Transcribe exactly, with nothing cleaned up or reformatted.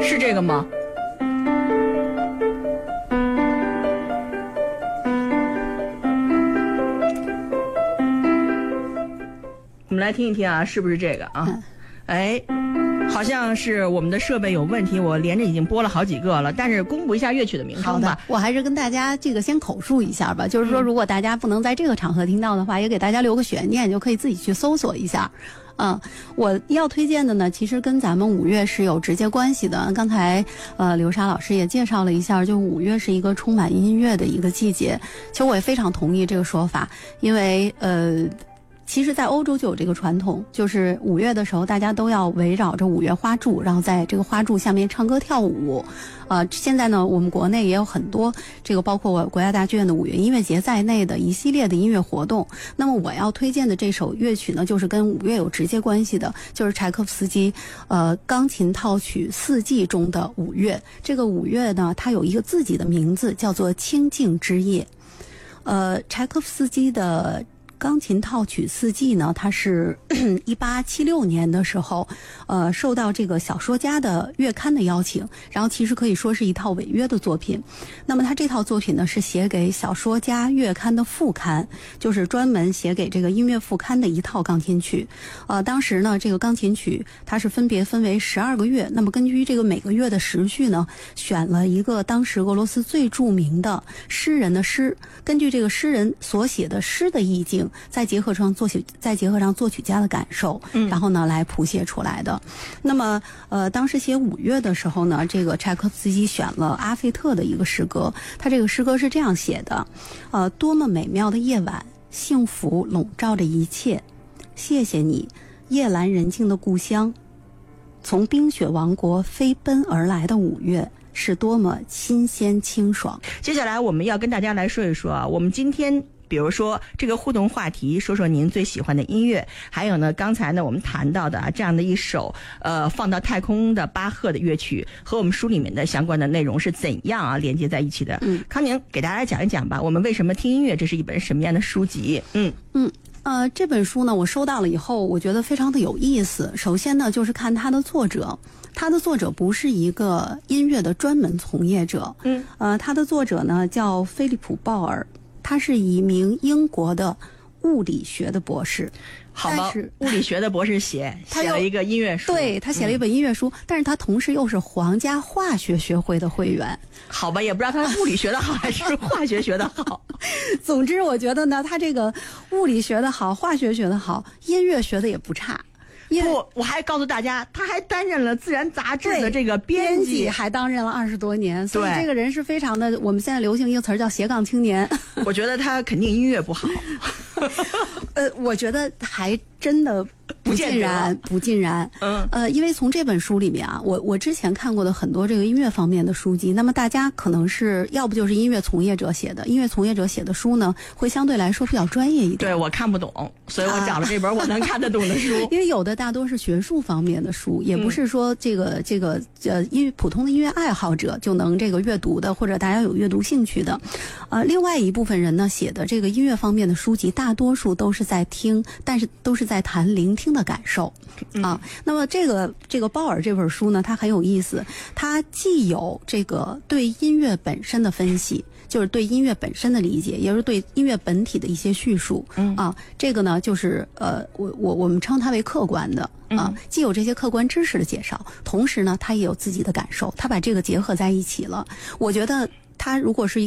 是这个吗？我们来听一听啊，是不是这个啊？嗯、哎。好像是我们的设备有问题，我连着已经播了好几个了，但是公布一下乐曲的名称吧。 我还是跟大家这个先口述一下吧，就是说如果大家不能在这个场合听到的话，嗯、也给大家留个悬念，就可以自己去搜索一下。嗯，我要推荐的呢，其实跟咱们五月是有直接关系的。刚才呃刘莎老师也介绍了一下，就五月是一个充满音乐的一个季节。其实我也非常同意这个说法，因为呃。其实在欧洲就有这个传统，就是五月的时候大家都要围绕着五月花柱，然后在这个花柱下面唱歌跳舞。呃，现在呢我们国内也有很多这个包括国家大剧院的五月音乐节在内的一系列的音乐活动。那么我要推荐的这首乐曲呢，就是跟五月有直接关系的，就是柴可夫斯基呃钢琴套曲四季中的五月。这个五月呢，它有一个自己的名字，叫做清静之夜。呃，柴可夫斯基的钢琴套曲四季呢，它是一八七六年的时候，呃，受到这个小说家的月刊的邀请，然后其实可以说是一套违约的作品。那么他这套作品呢，是写给小说家月刊的副刊，就是专门写给这个音乐副刊的一套钢琴曲。呃，当时呢，这个钢琴曲它是分别分为十二个月，那么根据这个每个月的时序呢，选了一个当时俄罗斯最著名的诗人的诗，根据这个诗人所写的诗的意境。再结合上作曲，再结合上作曲家的感受，嗯，然后呢来谱写出来的。那么，呃，当时写五月的时候呢，这个柴可夫斯基选了阿费特的一个诗歌，他这个诗歌是这样写的：呃，多么美妙的夜晚，幸福笼罩着一切。谢谢你，夜阑人静的故乡，从冰雪王国飞奔而来的五月。是多么新鲜清爽。 接下来我们要跟大家来说一说啊，我们今天比如说这个互动话题，说说您最喜欢的音乐，还有呢刚才呢我们谈到的啊这样的一首呃放到太空的巴赫的乐曲和我们书里面的相关的内容是怎样啊连接在一起的。嗯，康宁给大家讲一讲吧，我们为什么听音乐，这是一本什么样的书籍。嗯嗯呃，这本书呢我收到了以后，我觉得非常的有意思。首先呢就是看它的作者，他的作者不是一个音乐的专门从业者，嗯，呃，他的作者呢叫菲利普·鲍尔，他是一名英国的物理学的博士。 好吧，物理学的博士写写了一个音乐书， 对，他写了一本音乐书，嗯、但是他同时又是皇家化学学会的会员。 好吧，也不知道他物理学的好还是化学学的好。 总之，我觉得呢，他这个物理学的好，化学学的好，音乐学的也不差。 不，我还告诉大家，他还担任了《自然》杂志的这个编辑， 还担任了二十多年，所以这个人是非常的。我们现在流行一个词儿叫斜杠青年。 我觉得他肯定音乐不好。 呃，我觉得还真的不尽然，不尽然。嗯，呃，因为从这本书里面啊，我我之前看过的很多这个音乐方面的书籍，那么大家可能是要不就是音乐从业者写的，音乐从业者写的书呢，会相对来说比较专业一点。 对，我看不懂，所以我讲了这本我能看得懂的书。 因为有的大多是学术方面的书，也不是说这个、嗯、这个呃音乐普通的音乐爱好者就能这个阅读的，或者大家有阅读兴趣的。呃，另外一部分人呢写的这个音乐方面的书籍，大多数都是在听，但是都是在谈聆听的感受啊。嗯、那么这个这个鲍尔这本书呢，它很有意思，它既有这个对音乐本身的分析，就是对音乐本身的理解，也是对音乐本体的一些叙述。嗯啊，这个呢就是呃我我我们称它为客观的啊，既有这些客观知识的介绍，同时呢它也有自己的感受，它把这个结合在一起了。我觉得它如果是一